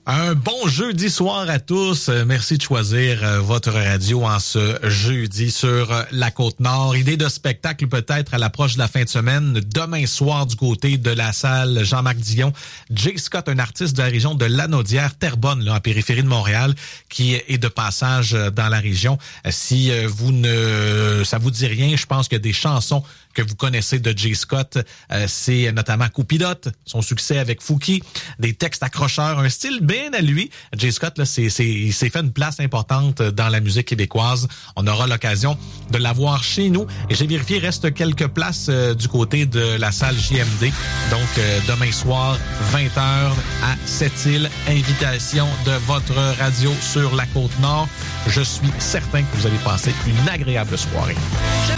Un bon jeudi soir à tous. Merci de choisir votre radio en ce jeudi sur la Côte-Nord. Idée de spectacle peut-être à l'approche de la fin de semaine. Demain soir du côté de la salle Jean-Marc Dion. Jay Scott, un artiste de la région de Lanaudière, Terrebonne, là, en périphérie de Montréal, qui est de passage dans la région. Si ça vous dit rien, je pense qu'il y a des chansons que vous connaissez de Jay Scott. C'est notamment Coupilote, son succès avec Fouki, des textes accrocheurs, un style bien à lui. Jay Scott, là, il s'est fait une place importante dans la musique québécoise. On aura l'occasion de l'avoir chez nous. Et j'ai vérifié, il reste quelques places du côté de la salle JMD. Donc, demain soir, 20h à Sept-Îles. Invitation de votre radio sur la Côte-Nord. Je suis certain que vous allez passer une agréable soirée.